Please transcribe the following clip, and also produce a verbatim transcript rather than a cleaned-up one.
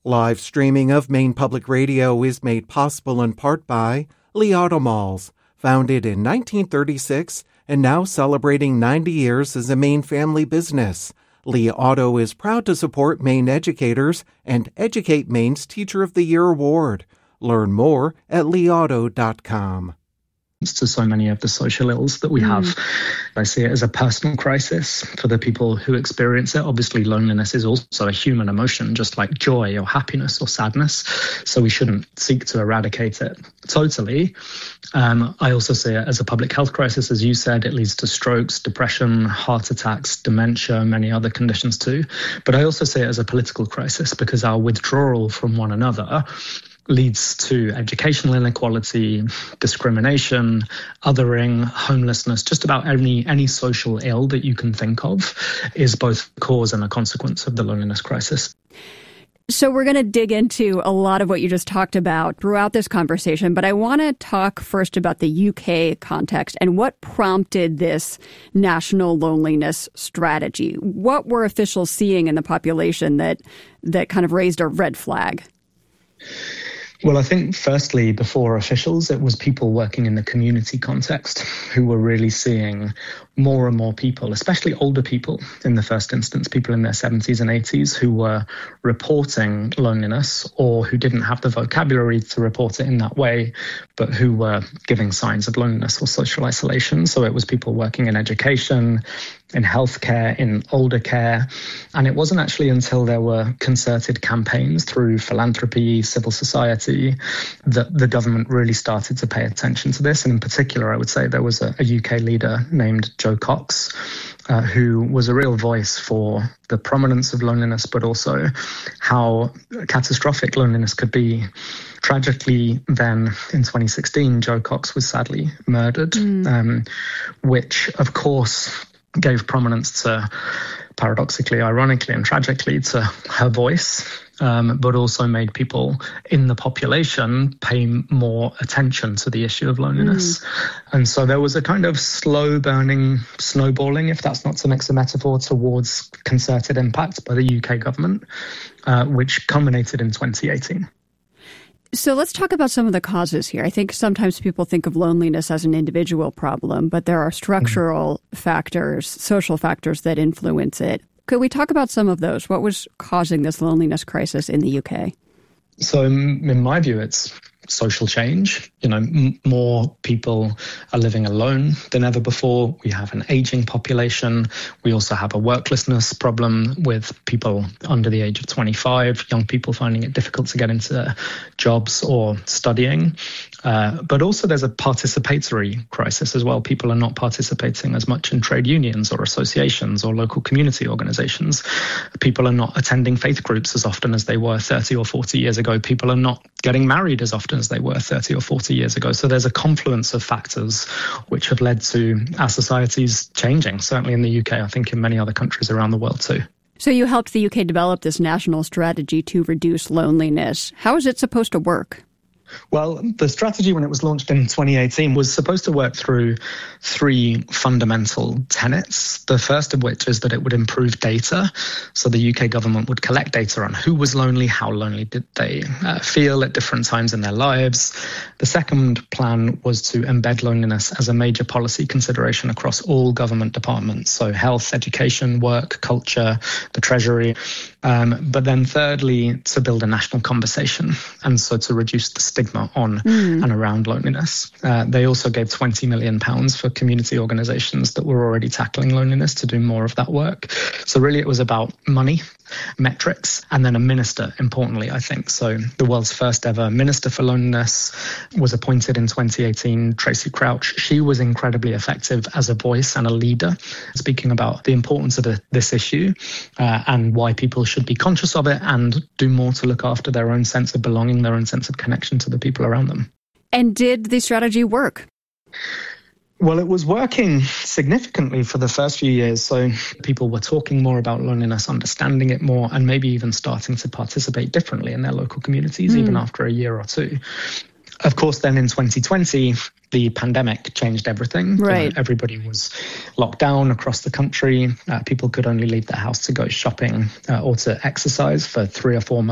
Live streaming of Maine Public Radio is made possible in part by Lee Auto Malls, founded in nineteen thirty-six and now celebrating ninety years as a Maine family business. Lee Auto is proud to support Maine educators and Educate Maine's Teacher of the Year award. Learn more at lee auto dot com. To so many of the social ills that we mm. have. I see it as a personal crisis for the people who experience it. Obviously, loneliness is also a human emotion, just like joy or happiness or sadness. So we shouldn't seek to eradicate it totally. Um, I also see it as a public health crisis. As you said, it leads to strokes, depression, heart attacks, dementia, many other conditions too. But I also see it as a political crisis because our withdrawal from one another leads to educational inequality, discrimination, othering, homelessness. Just about any any social ill that you can think of is both a cause and a consequence of the loneliness crisis. So we're going to dig into a lot of what you just talked about throughout this conversation, but I want to talk first about the U K context and what prompted this national loneliness strategy. What were officials seeing in the population that that kind of raised a red flag? Well, I think firstly, before officials, it was people working in the community context who were really seeing more and more people, especially older people in the first instance, people in their seventies and eighties who were reporting loneliness or who didn't have the vocabulary to report it in that way, but who were giving signs of loneliness or social isolation. So it was people working in education, in healthcare, in older care. And it wasn't actually until there were concerted campaigns through philanthropy, civil society, that the government really started to pay attention to this. And in particular, I would say there was a, a U K leader named Jo Cox, uh, who was a real voice for the prominence of loneliness, but also how catastrophic loneliness could be. Tragically, then in twenty sixteen, Jo Cox was sadly murdered, mm. um, which, of course, gave prominence to, paradoxically, ironically, and tragically, to her voice, um, but also made people in the population pay more attention to the issue of loneliness. Mm. And so there was a kind of slow burning snowballing, if that's not to mix a metaphor, towards concerted impact by the U K government, uh, which culminated in twenty eighteen. So let's talk about some of the causes here. I think sometimes people think of loneliness as an individual problem, but there are structural mm-hmm. factors, social factors that influence it. Could we talk about some of those? What was causing this loneliness crisis in the U K? So in, in my view, it's social change. You know, m- more people are living alone than ever before. We have an aging population. We also have a worklessness problem with people under the age of twenty-five, young people finding it difficult to get into jobs or studying. Uh, but also there's a participatory crisis as well. People are not participating as much in trade unions or associations or local community organizations. People are not attending faith groups as often as they were thirty or forty years ago. People are not getting married as often as they were thirty or forty years ago. So there's a confluence of factors which have led to our societies changing, certainly in the U K, I think in many other countries around the world too. So you helped the U K develop this national strategy to reduce loneliness. How is it supposed to work? Well, the strategy when it was launched in twenty eighteen was supposed to work through three fundamental tenets. The first of which is that it would improve data. So the U K government would collect data on who was lonely, how lonely did they uh, feel at different times in their lives. The second plan was to embed loneliness as a major policy consideration across all government departments. So health, education, work, culture, the Treasury. Um, but then thirdly, to build a national conversation and so to reduce the stigma on mm. and around loneliness. Uh, they also gave twenty million pounds for community organisations that were already tackling loneliness to do more of that work. So really it was about money, metrics, and then a minister, importantly, I think. So the world's first ever Minister for Loneliness was appointed in twenty eighteen, Tracy Crouch. She was incredibly effective as a voice and a leader, speaking about the importance of a, this issue uh, and why people should be conscious of it and do more to look after their own sense of belonging, their own sense of connection to the people around them. And did the strategy work? Well, it was working significantly for the first few years. So people were talking more about loneliness, understanding it more, and maybe even starting to participate differently in their local communities, mm. even after a year or two. Of course, then in twenty twenty, the pandemic changed everything. Right. You know, everybody was locked down across the country. Uh, people could only leave their house to go shopping uh, or to exercise for three or four months.